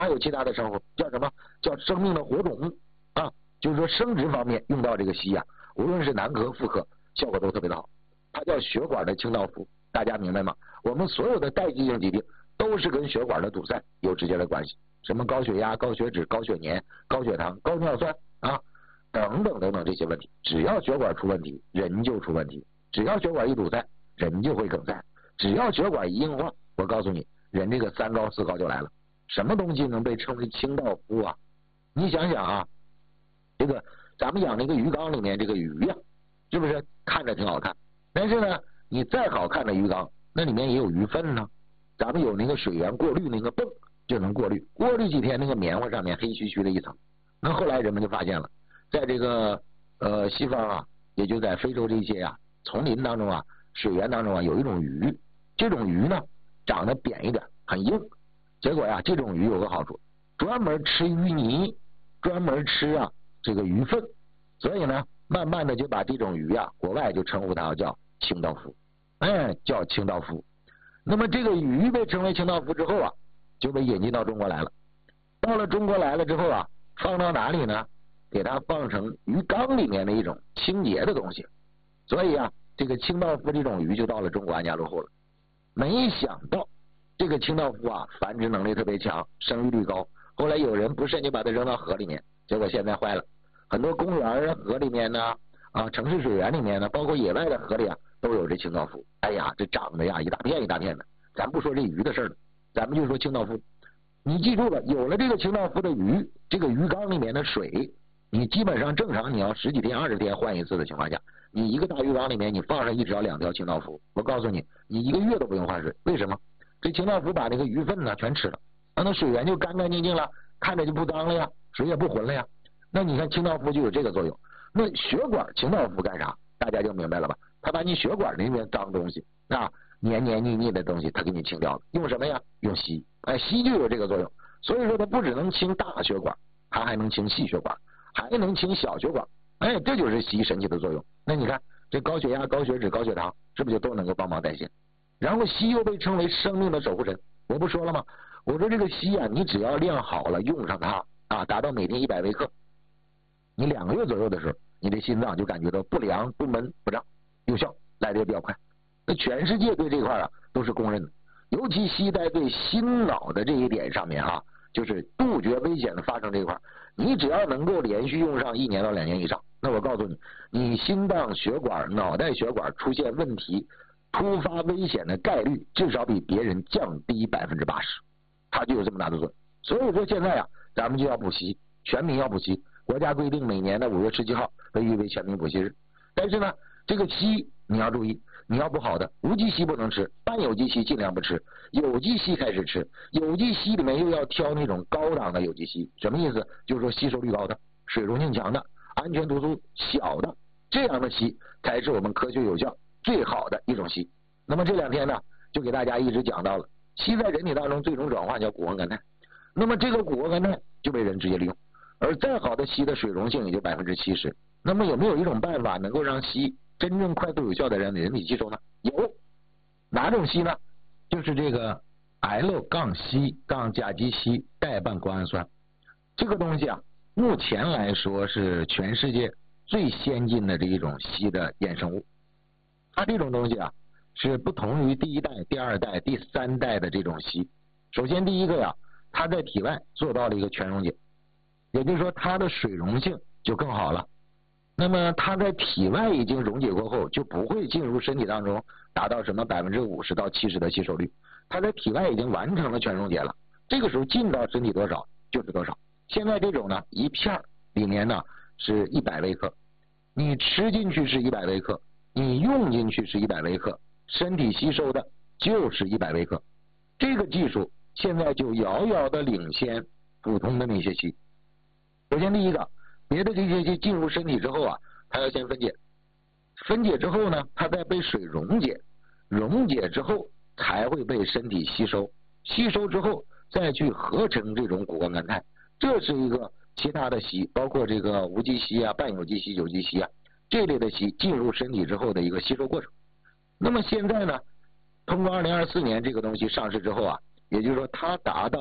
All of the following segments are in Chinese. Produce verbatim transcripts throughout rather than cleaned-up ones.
还有其他的称呼，叫什么？叫生命的火种啊，就是说生殖方面用到这个硒啊，无论是男科、妇科，效果都特别的好。它叫血管的清道夫，大家明白吗？我们所有的代谢性疾病都是跟血管的堵塞有直接的关系，什么高血压、高血脂、高血粘、高血糖、高尿酸啊，等等等等这些问题，只要血管出问题，人就出问题；只要血管一堵塞，人就会梗塞；只要血管一硬化，我告诉你，人这个三高四高就来了。什么东西能被称为清道夫啊？你想想啊，这个咱们养那个鱼缸里面这个鱼呀、啊，是不是看着挺好看？但是呢，你再好看的鱼缸，那里面也有鱼粪呢。咱们有那个水源过滤那个泵就能过滤，过滤几天那个棉花上面黑黢黢的一层。那后来人们就发现了，在这个呃西方啊，也就在非洲这些啊丛林当中啊，水源当中啊，有一种鱼，这种鱼呢长得扁一点，很硬。结果呀，这种鱼有个好处，专门吃鱼泥，专门吃啊这个鱼粪，所以呢，慢慢的就把这种鱼啊，国外就称呼它叫清道夫，哎，叫清道夫。那么这个鱼被称为清道夫之后啊，就被引进到中国来了。到了中国来了之后啊，放到哪里呢？给它放成鱼缸里面的一种清洁的东西。所以啊，这个清道夫这种鱼就到了中国安家落户了。没想到这个清道夫啊，繁殖能力特别强，生育率高。后来有人不慎就把它扔到河里面，结果现在坏了。很多公园啊、河里面呢，啊，城市水源里面呢，包括野外的河里啊，都有这清道夫。哎呀，这长得呀一大片一大片的。咱不说这鱼的事了，咱们就说清道夫。你记住了，有了这个清道夫的鱼，这个鱼缸里面的水，你基本上正常你要十几天、二十天换一次的情况下，你一个大鱼缸里面你放上一条两条清道夫，我告诉你，你一个月都不用换水。为什么？这清道夫把那个鱼粪呢全吃了，那那水源就干干净净了，看着就不脏了呀，水也不浑了呀。那你看清道夫就有这个作用。那血管清道夫干啥？大家就明白了吧？他把你血管里面脏东西啊，黏黏腻腻的东西，他给你清掉了。用什么呀？用硒。哎，硒就有这个作用。所以说它不只能清大血管，它还能清细血管，还能清小血管。哎，这就是硒神奇的作用。那你看这高血压、高血脂、高血糖，是不是就都能够帮忙代谢？然后硒又被称为生命的守护神。我不说了吗？我说这个硒啊，你只要量好了，用上它啊，达到每天一百微克，你两个月左右的时候，你的心脏就感觉到不凉、不闷、不胀，有效，来的也比较快。那全世界对这块啊都是公认的，尤其硒在对心脑的这一点上面啊，就是杜绝危险的发生这一块，你只要能够连续用上一年到两年以上，那我告诉你，你心脏血管、脑袋血管出现问题、突发危险的概率至少比别人降低百分之八十，它就有这么大的作用。所以说现在啊，咱们就要补硒，全民要补硒。国家规定每年的五月十七号被誉为全民补硒日。但是呢，这个硒你要注意，你要补好的，无机硒不能吃，半有机硒尽量不吃，有机硒开始吃。有机硒里面又要挑那种高档的有机硒，什么意思？就是说吸收率高的、水溶性强的、安全毒素小的，这样的硒才是我们科学有效最好的一种硒。那么这两天呢，就给大家一直讲到了硒在人体当中最终转化叫谷胱甘肽，那么这个谷胱甘肽就被人直接利用，而再好的硒的水溶性也就百分之七十。那么有没有一种办法能够让硒真正快速有效的让人体吸收呢？有，哪种硒呢？就是这个 L 杠硒杠甲基硒代半胱氨酸，这个东西啊，目前来说是全世界最先进的这一种硒的衍生物。它这种东西啊，是不同于第一代、第二代、第三代的这种硒。首先第一个呀，它在体外做到了一个全溶解，也就是说它的水溶性就更好了。那么它在体外已经溶解过后，就不会进入身体当中达到什么百分之五十到七十的吸收率，它在体外已经完成了全溶解了，这个时候进到身体多少就是多少。现在这种呢，一片里面呢是一百微克，你吃进去是一百微克，你用进去是一百微克，身体吸收的就是一百微克。这个技术现在就遥遥的领先普通的那些硒。首先第一个，别的这些硒进入身体之后啊，它要先分解，分解之后呢，它再被水溶解，溶解之后才会被身体吸收，吸收之后再去合成这种谷胱甘肽。这是一个其他的硒，包括这个无机硒啊、半有机硒、有机硒啊这类的硒进入身体之后的一个吸收过程。那么现在呢，通过二零二四年这个东西上市之后啊，也就是说它达到了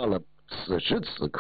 此时此刻